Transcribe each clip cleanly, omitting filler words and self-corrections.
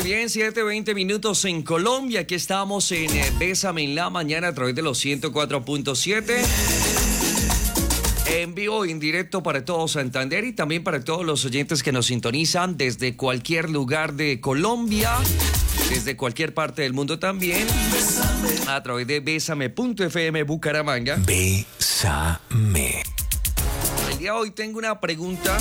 Bien, 7:20 minutos en Colombia. Aquí estamos en Bésame en la Mañana a través de los 104.7. En vivo y en directo para todo Santander y también para todos los oyentes que nos sintonizan desde cualquier lugar de Colombia, desde cualquier parte del mundo también, a través de Bésame.fm Bucaramanga. Bésame. El día de hoy tengo una pregunta.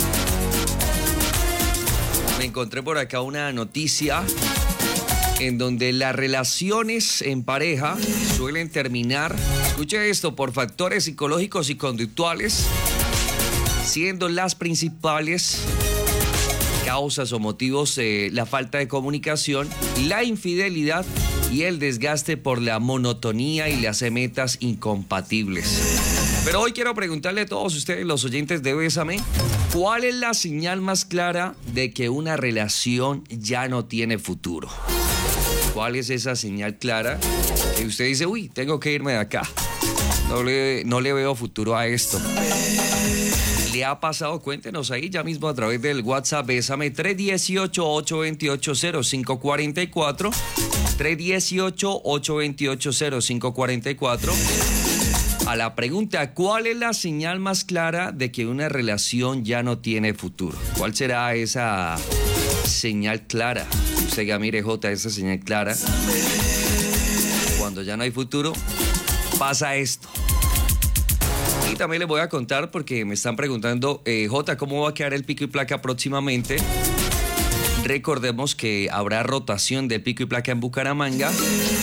Me encontré por acá una noticia en donde las relaciones en pareja suelen terminar, escuche esto, por factores psicológicos y conductuales, siendo las principales causas o motivos la falta de comunicación, la infidelidad y el desgaste por la monotonía y las metas incompatibles. Pero hoy quiero preguntarle a todos ustedes, los oyentes de Bésame, ¿cuál es la señal más clara de que una relación ya no tiene futuro? ¿Cuál es esa señal clara que usted dice, uy, tengo que irme de acá? No le veo futuro a esto. ¿Le ha pasado? Cuéntenos ahí ya mismo a través del WhatsApp Bésame 318-828-0544. 318-828-0544. A la pregunta, ¿cuál es la señal más clara de que una relación ya no tiene futuro? ¿Cuál será esa señal clara? Usted ya mire, J, esa señal clara. Cuando ya no hay futuro, pasa esto. Y también les voy a contar porque me están preguntando, J, ¿cómo va a quedar el pico y placa próximamente? Recordemos que habrá rotación de pico y placa en Bucaramanga.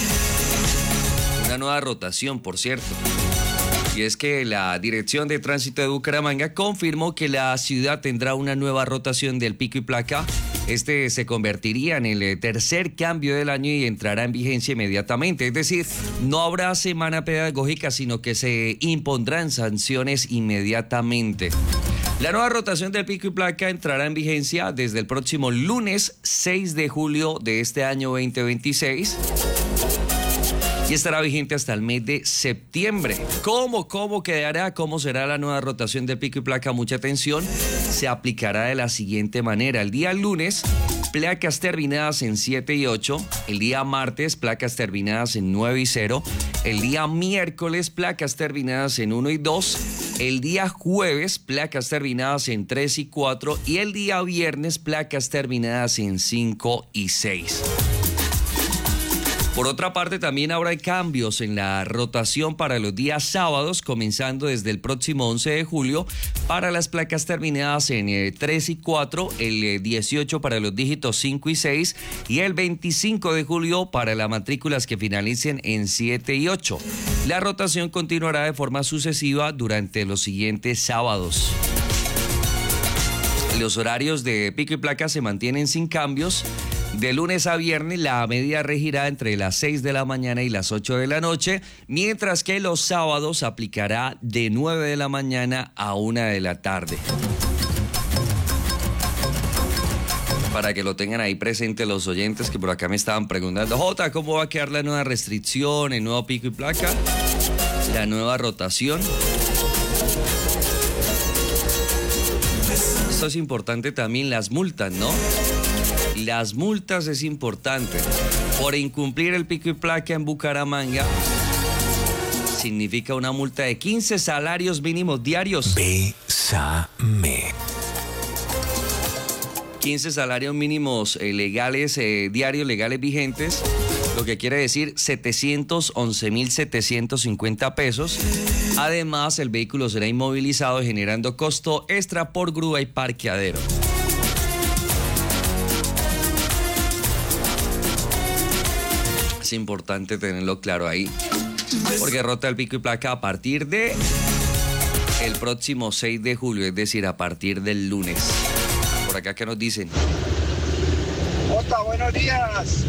Una nueva rotación, por cierto. Y es que la Dirección de Tránsito de Bucaramanga confirmó que la ciudad tendrá una nueva rotación del pico y placa. Este se convertiría en el tercer cambio del año y entrará en vigencia inmediatamente. Es decir, no habrá semana pedagógica, sino que se impondrán sanciones inmediatamente. La nueva rotación del pico y placa entrará en vigencia desde el próximo lunes 6 de julio de este año 2026. Y estará vigente hasta el mes de septiembre. ¿Cómo quedará? ¿Cómo será la nueva rotación de pico y placa? Mucha atención. Se aplicará de la siguiente manera. El día lunes, placas terminadas en 7 y 8. El día martes, placas terminadas en 9 y 0. El día miércoles, placas terminadas en 1 y 2. El día jueves, placas terminadas en 3 y 4. Y el día viernes, placas terminadas en 5 y 6. Por otra parte, también habrá cambios en la rotación para los días sábados, comenzando desde el próximo 11 de julio para las placas terminadas en 3 y 4, el 18 para los dígitos 5 y 6 y el 25 de julio para las matrículas que finalicen en 7 y 8. La rotación continuará de forma sucesiva durante los siguientes sábados. Los horarios de pico y placa se mantienen sin cambios. De lunes a viernes la medida regirá entre las 6 de la mañana y las 8 de la noche, mientras que los sábados aplicará de 9 de la mañana a 1 de la tarde. Para que lo tengan ahí presente los oyentes que por acá me estaban preguntando, Jota, ¿cómo va a quedar la nueva restricción, el nuevo pico y placa, la nueva rotación? Esto es importante también, las multas, ¿no? Las multas es importante. Por incumplir el pico y placa en Bucaramanga significa una multa de 15 salarios mínimos diarios. Bésame. 15 salarios mínimos legales, diarios legales vigentes, lo que quiere decir 711.750 pesos. Además, el vehículo será inmovilizado generando costo extra por grúa y parqueadero. Es importante tenerlo claro ahí, porque rota el pico y placa a partir de el próximo 6 de julio, es decir, a partir del lunes. Por acá, ¿qué nos dicen? Jota, buenos días.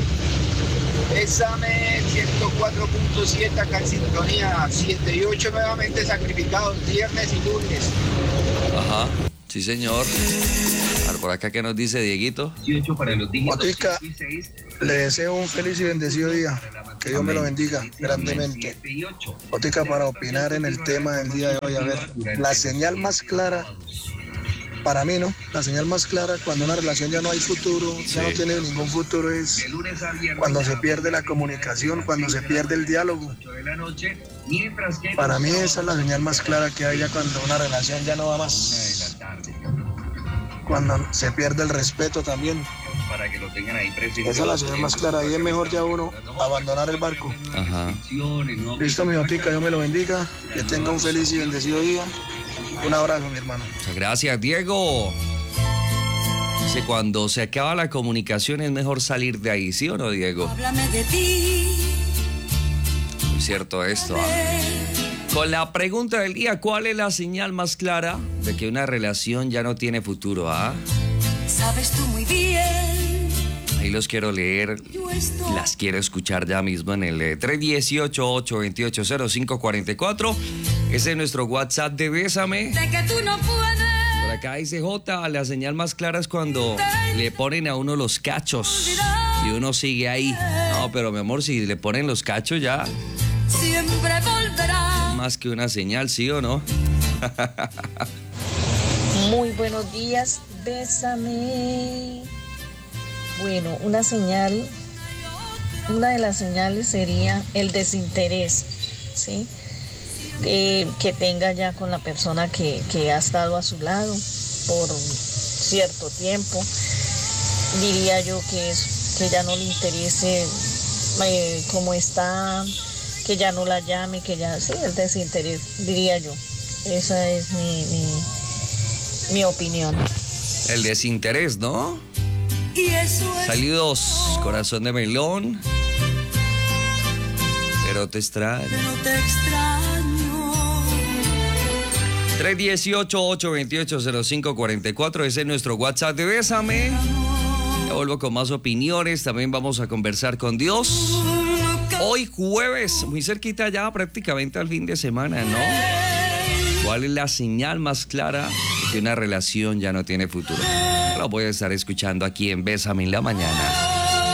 Bésame 104.7 acá en sintonía, 7 y 8 nuevamente sacrificados viernes y lunes. Ajá, sí señor. A ver, por acá, ¿qué nos dice Dieguito? 18 para los dígitos. Otica, le deseo un feliz y bendecido día. Que Dios me lo bendiga grandemente. Otica, para opinar en el tema del día de hoy, a ver, la señal más clara para mí, ¿no? La señal más clara cuando una relación ya no hay futuro, ya no tiene ningún futuro, es cuando se pierde la comunicación, cuando se pierde el diálogo. Para mí esa es la señal más clara que hay ya cuando una relación ya no va más. Cuando se pierde el respeto también. Para que lo tengan ahí presente. Esa es la señal más clara. Ahí es mejor ya uno abandonar el barco. Ajá. Listo, mi botica, Dios me lo bendiga. Que tenga un feliz y bendecido día. Un abrazo, mi hermano. Muchas gracias, Diego. Dice, cuando se acaba la comunicación es mejor salir de ahí, ¿sí o no, Diego? Háblame de ti. Muy cierto esto. Con la pregunta del día, ¿cuál es la señal más clara de que una relación ya no tiene futuro? Sabes tú muy bien. Ahí los quiero leer, las quiero escuchar ya mismo en el 318-828-0544. Ese es nuestro WhatsApp de Bésame. De que tú no puedes. Por acá dice J, la señal más clara es cuando le ponen a uno los cachos y uno sigue ahí. No, pero mi amor, si le ponen los cachos ya... Siempre volverá. Más que una señal, ¿sí o no? Muy buenos días, Bésame. Bueno, una de las señales sería el desinterés, ¿sí? Que tenga ya con la persona que ha estado a su lado por cierto tiempo. Diría yo que ya no le interese cómo está, que ya no la llame, que ya, sí, el desinterés, diría yo. Esa es mi opinión. El desinterés, ¿no? Y eso es. Saludos, corazón de melón. Pero te extraño. Pero te extraño. 318-828-0544, ese es nuestro WhatsApp de Bésame. Ya vuelvo con más opiniones, también vamos a conversar con Dios. Hoy jueves, muy cerquita ya prácticamente al fin de semana, ¿no? ¿Cuál es la señal más clara de que una relación ya no tiene futuro? Lo voy a estar escuchando aquí en Bésame en la mañana.